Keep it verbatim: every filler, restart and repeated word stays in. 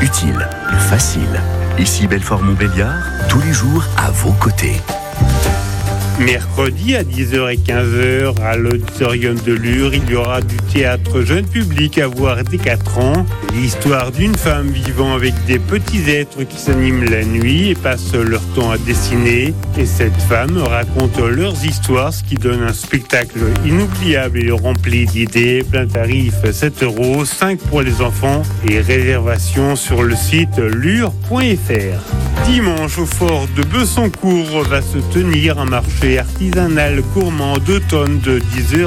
utile, facile. Ici Belfort-Montbéliard, tous les jours à vos côtés. Mercredi à dix heures et quinze heures à l'auditorium de Lure, il y aura du théâtre jeune public à voir dès quatre ans. L'histoire d'une femme vivant avec des petits êtres qui s'animent la nuit et passent leur temps à dessiner. Et cette femme raconte leurs histoires, ce qui donne un spectacle inoubliable et rempli d'idées. Plein tarif sept euros, cinq pour les enfants et réservation sur le site lure point f r. Dimanche au fort de Bessancourt va se tenir un marché artisanal gourmand d'automne de dix heures